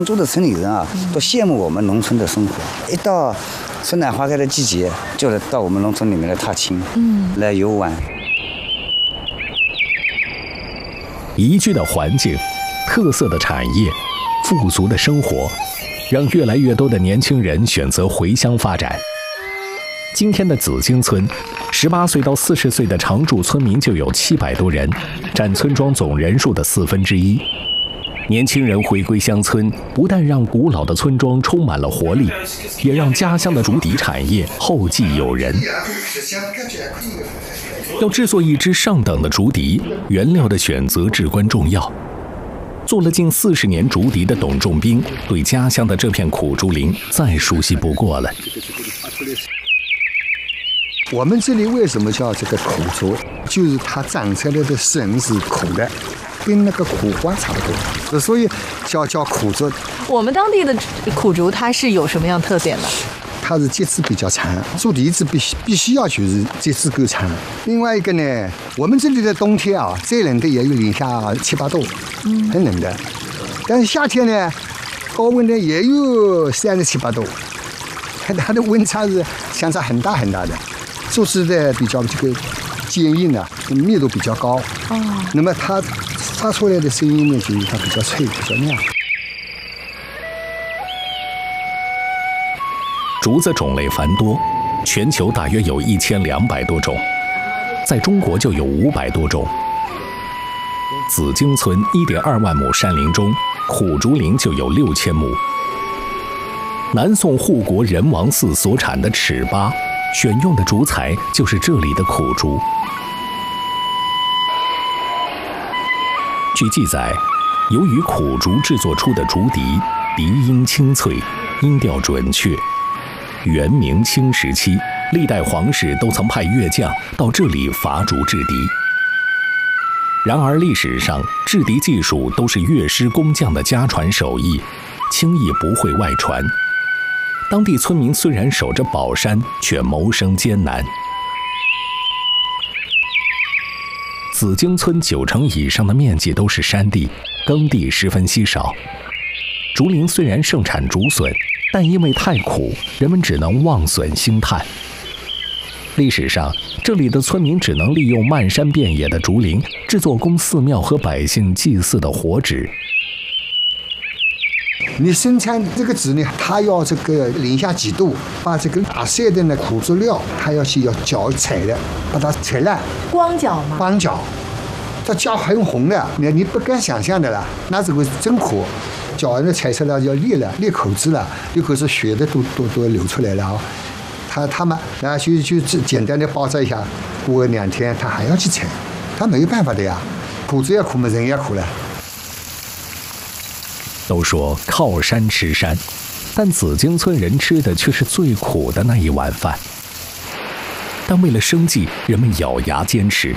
住的城里人啊，都羡慕我们农村的生活。一到春暖花开的季节，就到我们农村里面来踏青，来游玩。 宜居的环境、特色的产业、富足的生活，让越来越多的年轻人选择回乡发展。今天的紫荆村，18岁到40岁的常住村民就有700多人，占村庄总人数的1/4。年轻人回归乡村，不但让古老的村庄充满了活力，也让家乡的竹笛产业后继有人。要制作一支上等的竹笛，原料的选择至关重要。做了近40年竹笛的董仲兵，对家乡的这片苦竹林再熟悉不过了。 我们这里为什么叫这个苦竹？就是它长出来的笋是苦的，跟那个苦瓜差不多，所以叫苦竹。 我们当地的苦竹它是有什么样特点呢？ 它是节支比较长，竹笛子必须要就是节支够长。另外一个呢，我们这里的冬天啊，最冷的也有零下7、8度，很冷的。但是夏天呢，高温呢也有37、8度，它的温差是相差很大很大的。竹子的比较这个坚硬啊，密度比较高。那么它发出来的声音呢，就是它比较脆，比较亮。 竹子种类繁多，全球大约有1200多种，在中国就有500多种。紫荆村1.2万亩山林中，苦竹林就有6000亩。南宋护国仁王寺所产的尺八，选用的竹材就是这里的苦竹。据记载，由于苦竹制作出的竹笛笛音清脆，音调准确。元明清时期，历代皇室都曾派乐匠到这里伐竹制笛。然而历史上制笛技术都是乐师工匠的家传手艺，轻易不会外传。当地村民虽然守着宝山，却谋生艰难。紫荆村90%以上的面积都是山地，耕地十分稀少。竹林虽然盛产竹笋，但因为太苦，人们只能望笋兴叹。历史上，这里的村民只能利用漫山遍野的竹林，制作供寺庙和百姓祭祀的火纸。 你生产这个纸呢，它要这个零下几度，把这个打碎的呢苦竹料，它要搅踩的，把它踩烂。 光搅吗？ 光搅，它搅很红的，你不敢想象的了，那这个真苦。搅完了踩出来要裂口子了，裂口子血的都流出来了啊！他们然后就简单的包扎一下，过2天他还要去采，他没有办法的呀，苦子也苦嘛，人也苦了。 都说靠山吃山，但紫荆村人吃的却是最苦的那一碗饭。但为了生计，人们咬牙坚持。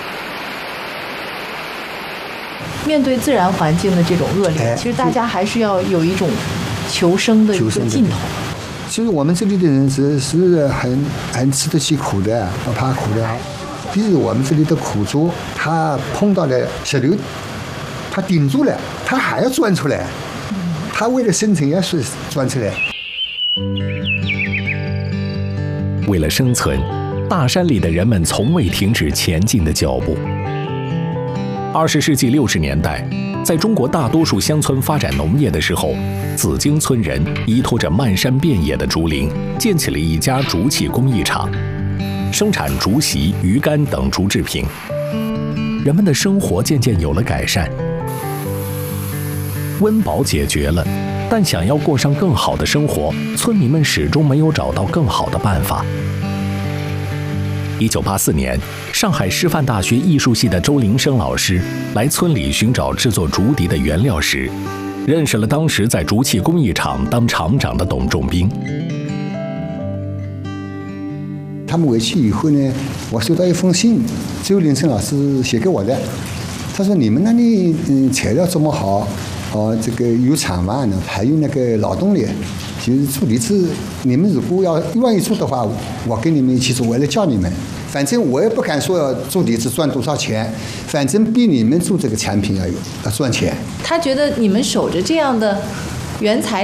面对自然环境的这种恶劣，其实大家还是要有一种求生的一个劲头。 其实我们这里的人是很吃得起苦的，不怕苦的。比如我们这里的苦竹，它碰到了石榴，它顶住了，它还要钻出来，它为了生存也是钻出来。 为了生存，大山里的人们从未停止前进的脚步。20世纪60年代，在中国大多数乡村发展农业的时候，紫荆村人依托着漫山遍野的竹林，建起了一家竹器工艺厂，生产竹席、鱼竿等竹制品。人们的生活渐渐有了改善，温饱解决了，但想要过上更好的生活，村民们始终没有找到更好的办法。1984年，上海师范大学艺术系的周林生老师来村里寻找制作竹笛的原料时，认识了当时在竹器工艺厂当厂长的董仲兵。 他们回去以后呢，我收到一封信，周林生老师写给我的。他说：“你们那里材料这么好，这个有厂房呢，还有那个劳动力，就是竹笛子，你们如果要愿意做的话，我跟你们一起做，我来教你们。反正我也不敢说竹笛子赚多少钱，反正比你们做这个产品要赚钱。” 他觉得你们守着这样的原材